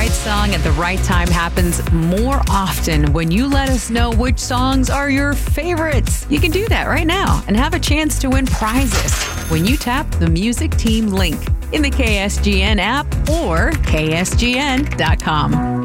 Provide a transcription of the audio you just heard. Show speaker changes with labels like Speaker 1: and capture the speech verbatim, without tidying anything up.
Speaker 1: right song at the right time happens more often when you let us know which songs are your favorites. You can do that right now and have a chance to win prizes when you tap the Music Team link in the K S G N app or K S G N dot com.